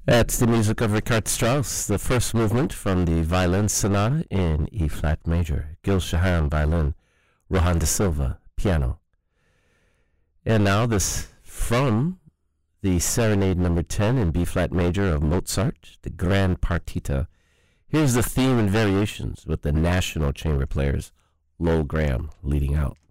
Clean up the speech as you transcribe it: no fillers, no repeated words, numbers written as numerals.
That's the music of Richard Strauss, the first movement from the Violin Sonata in E-flat major. Gil Shahan, violin, Rohan de Silva, piano. And now this from the Serenade number 10 in B-flat major of Mozart, the Grand Partita. Here's the theme and variations with the National Chamber Players, Lowell Graham leading out.